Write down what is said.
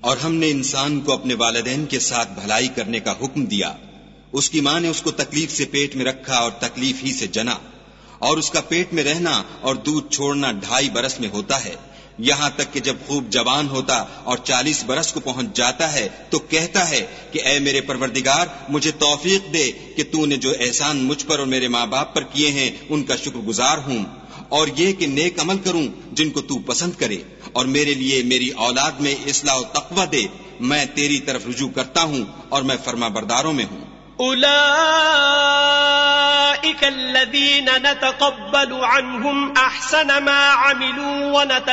और हमने इंसान को अपने वालिदैन के साथ भलाई करने का हुक्म दिया। उसकी मां ने उसको तकलीफ से पेट में रखा और तकलीफ ही से जना, और उसका पेट में रहना और दूध छोड़ना 2.5 बरस में होता है, यहां तक कि जब खूब जवान होता और 40 बरस को पहुंच जाता है तो कहता है कि ऐ मेरे परवरदिगार, मुझे तौफीक दे कि तूने जो एहसान मुझ पर और मेरे माँ बाप पर किए हैं उनका शुक्रगुजार हूं, और ये कि नेक अमल करूं जिनको तू पसंद करे, और मेरे लिए मेरी औलाद में इस्लाह और तक़वा दे। मैं तेरी तरफ रुजू करता हूं और मैं फरमाबरदारों में हूं। उलाइका अल्लज़ीना नतक़ब्बलु अन्हुम अहसन मा अमिलू व